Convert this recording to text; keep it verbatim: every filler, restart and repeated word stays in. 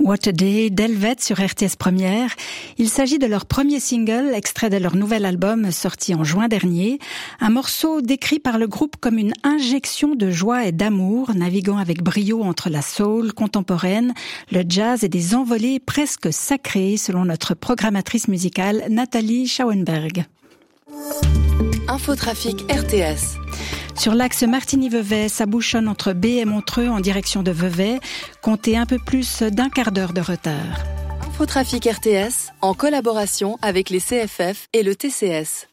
What a Day d'Helvet sur R T S Première. Il s'agit de leur premier single, extrait de leur nouvel album sorti en juin dernier. Un morceau décrit par le groupe comme une injection de joie et d'amour, naviguant avec brio entre la soul contemporaine, le jazz et des envolées presque sacrées, selon notre programmatrice musicale Nathalie Schauenberg. Infotrafic R T S. Sur l'axe Martigny-Vevey, ça bouchonne entre B et Montreux en direction de Vevey. Comptez un peu plus d'un quart d'heure de retard. Infotrafic R T S, en collaboration avec les C F F et le T C S.